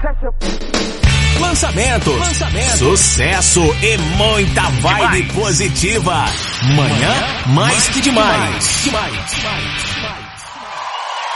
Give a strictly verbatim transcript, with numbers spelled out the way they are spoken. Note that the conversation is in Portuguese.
Lançamentos, Lançamento. Sucesso e muita vibe demais. Positiva. Manhã mais que demais. demais. demais.